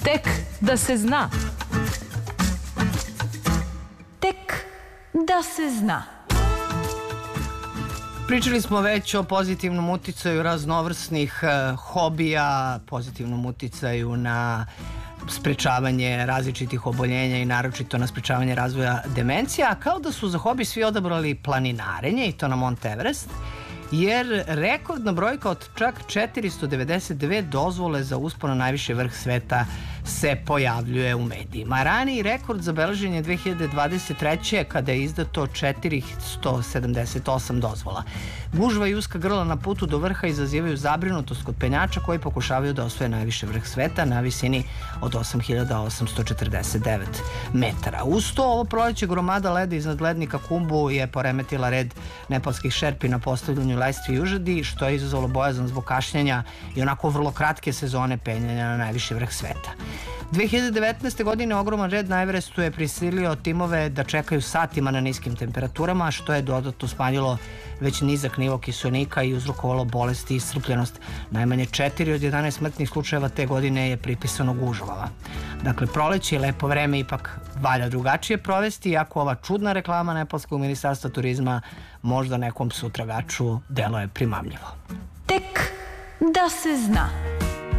Tek da se zna. Tek da se zna. Pričali smo već o pozitivnom uticaju raznovrsnih hobija, pozitivnom uticaju na sprečavanje različitih oboljenja i naročito na sprečavanje razvoja demencija, kao da su za hobi svi odabrali planinarenje i to na Mont Everest, jer rekordna brojka od čak 492 dozvole za uspon na najviši vrh sveta se pojavljuje u medijima. Raniji rekord zabeležen je 2023. kada je izdato 478 dozvola. Gužva i uska grla na putu do vrha izazivaju zabrinutost kod penjača koji pokušavaju da osvoje najviši vrh sveta na visini od 8849 metara. Uz to, ovo proleće gromada leda iznad lednika Kumbu je poremetila red nepalskih šerpi na postavljanju lestvi i užadi, što je izazvalo bojazan zbog kašnjenja i onako vrlo kratke sezone penjanja na najviši vrh sveta. 2019. godine ogroman red na Everestu je prisilio timove da čekaju satima na niskim temperaturama, što je dodatno smanjilo već nizak nivo kiseonika i uzrokovalo bolesti i iscrpljenost. Najmanje 4 od 11 smrtnih slučajeva te godine je pripisano gužvama. Dakle, proleće i lepo vreme ipak valja drugačije provesti, iako ova čudna reklama nepalskog ministarstva turizma možda nekom sutragaču deluje primamljivo. Tek da se zna.